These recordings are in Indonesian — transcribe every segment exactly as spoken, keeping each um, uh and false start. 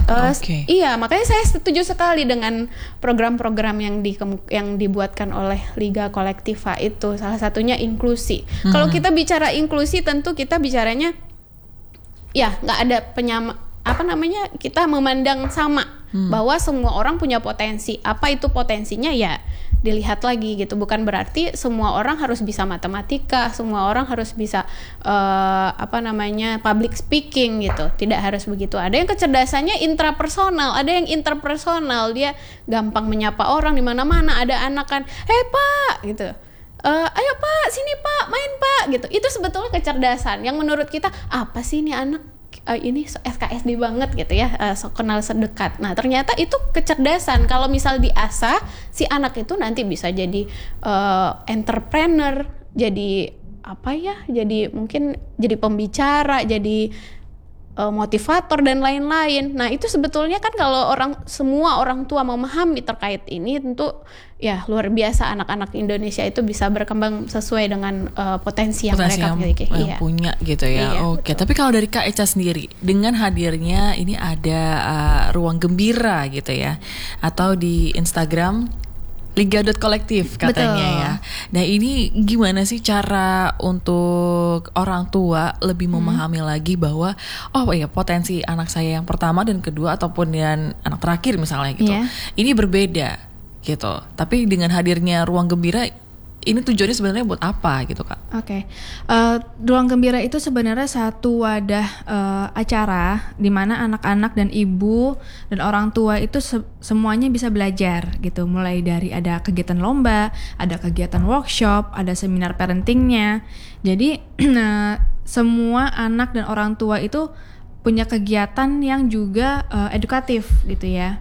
Uh, Oke. Iya, makanya saya setuju sekali dengan program-program yang di yang dibuatkan oleh Liga Kolektiva itu. Salah satunya inklusi. Hmm. Kalau kita bicara inklusi, tentu kita bicaranya ya nggak ada penyama apa namanya kita memandang sama hmm. bahwa semua orang punya potensi. Apa itu potensinya ya? Dilihat lagi gitu, bukan berarti semua orang harus bisa matematika, semua orang harus bisa uh, apa namanya public speaking gitu, tidak harus begitu. Ada yang kecerdasannya intrapersonal, ada yang interpersonal, dia gampang menyapa orang di mana-mana. Ada anak kan, hei pak gitu, uh, ayo pak sini pak main pak gitu. Itu sebetulnya kecerdasan yang menurut kita apa sih ini anak Uh, ini S K S D banget gitu ya, uh, so kenal sedekat. Nah ternyata itu kecerdasan. Kalau misal diasah, si anak itu nanti bisa jadi uh, entrepreneur, jadi apa ya, jadi mungkin jadi pembicara, jadi uh, motivator dan lain-lain. Nah itu sebetulnya kan kalau orang semua orang tua memahami terkait ini, tentu ya luar biasa anak-anak Indonesia itu bisa berkembang sesuai dengan uh, potensi yang potensi mereka yang, miliki. Yang iya. punya gitu ya. Iya, Oke, betul. tapi kalau dari Kak Echa sendiri, dengan hadirnya ini ada uh, ruang gembira gitu ya, atau di Instagram liga dot kolektif katanya Betul. ya. Nah ini gimana sih cara untuk orang tua lebih memahami hmm. lagi bahwa oh ya potensi anak saya yang pertama dan kedua ataupun yang anak terakhir misalnya gitu, yeah. ini berbeda gitu. Tapi dengan hadirnya ruang gembira, ini tujuannya sebenarnya buat apa gitu Kak? Oke, okay. uh, ruang gembira itu sebenarnya satu wadah uh, acara di mana anak-anak dan ibu dan orang tua itu se- semuanya bisa belajar gitu. Mulai dari ada kegiatan lomba, ada kegiatan workshop, ada seminar parentingnya. Jadi uh, semua anak dan orang tua itu punya kegiatan yang juga uh, edukatif gitu ya.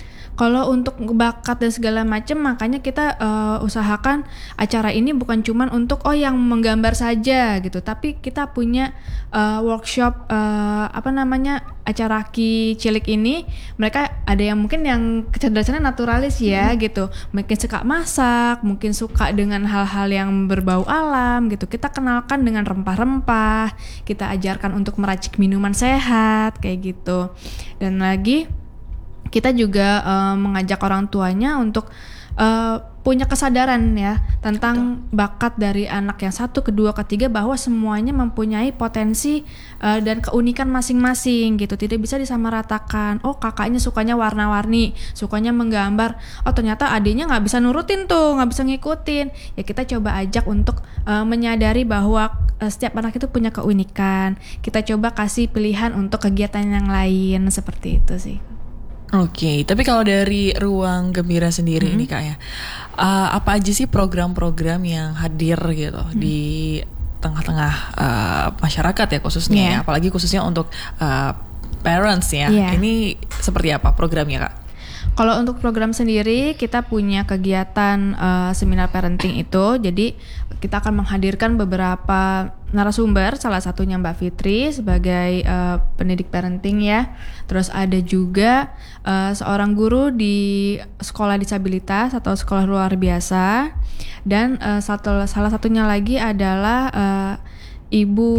Kalau untuk bakat dan segala macam, makanya kita uh, usahakan acara ini bukan cuman untuk oh yang menggambar saja gitu, tapi kita punya uh, workshop uh, apa namanya acara Ki Cilik ini, mereka ada yang mungkin yang kecerdasannya naturalis ya hmm. gitu, mungkin suka masak, mungkin suka dengan hal-hal yang berbau alam gitu. Kita kenalkan dengan rempah-rempah, kita ajarkan untuk meracik minuman sehat kayak gitu, dan lagi kita juga uh, mengajak orang tuanya untuk uh, punya kesadaran ya tentang Betul. bakat dari anak yang satu, kedua, ketiga, bahwa semuanya mempunyai potensi uh, dan keunikan masing-masing gitu. Tidak bisa disamaratakan. Oh kakaknya sukanya warna-warni, sukanya menggambar. Oh ternyata adiknya nggak bisa nurutin tuh, nggak bisa ngikutin. Ya kita coba ajak untuk uh, menyadari bahwa uh, setiap anak itu punya keunikan. Kita coba kasih pilihan untuk kegiatan yang lain seperti itu sih. Oke, okay, tapi kalau dari ruang gembira sendiri hmm. ini Kak ya, uh, apa aja sih program-program yang hadir gitu hmm. di tengah-tengah uh, masyarakat ya khususnya yeah. ya, apalagi khususnya untuk uh, parents ya, yeah. ini seperti apa programnya Kak? Kalau untuk program sendiri kita punya kegiatan uh, seminar parenting itu, jadi kita akan menghadirkan beberapa narasumber, salah satunya Mbak Fitri sebagai uh, pendidik parenting ya. Terus ada juga uh, seorang guru di sekolah disabilitas atau sekolah luar biasa, dan uh, satu salah satunya lagi adalah uh, Ibu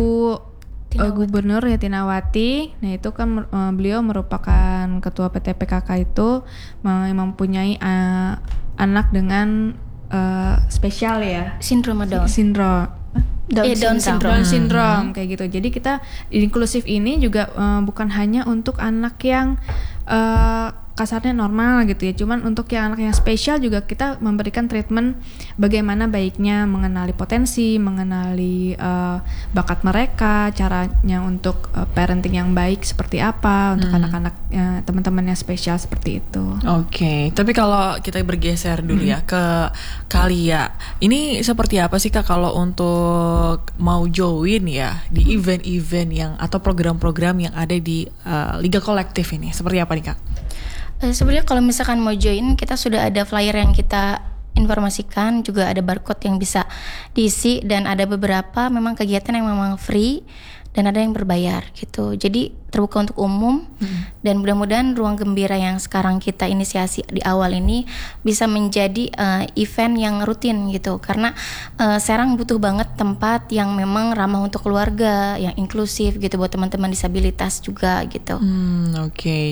Uh, Gubernur ya Tinawati. Nah itu kan uh, beliau merupakan ketua P T P K K itu uh, mempunyai uh, anak dengan uh, spesial ya, sindrom Down. Sindrom. Down, eh, Down syndrome. Down syndrome hmm. kayak gitu. Jadi kita inklusif ini juga uh, bukan hanya untuk anak yang uh, kasarnya normal gitu ya, cuman untuk yang anak yang spesial juga kita memberikan treatment bagaimana baiknya mengenali potensi, mengenali uh, bakat mereka, caranya untuk uh, parenting yang baik seperti apa untuk hmm. anak-anak uh, teman-teman yang spesial seperti itu. Oke, okay. Tapi kalau kita bergeser dulu hmm. ya ke Kalia, ini seperti apa sih Kak kalau untuk mau join ya di event-event yang atau program-program yang ada di uh, Liga Kolektif ini, seperti apa nih Kak? Sebenarnya kalau misalkan mau join, kita sudah ada flyer yang kita informasikan, juga ada barcode yang bisa diisi, dan ada beberapa memang kegiatan yang memang free dan ada yang berbayar gitu. Jadi terbuka untuk umum hmm. dan mudah-mudahan ruang gembira yang sekarang kita inisiasi di awal ini bisa menjadi uh, event yang rutin gitu, karena uh, Serang butuh banget tempat yang memang ramah untuk keluarga, yang inklusif gitu buat teman-teman disabilitas juga gitu. Hmm, oke. Okay.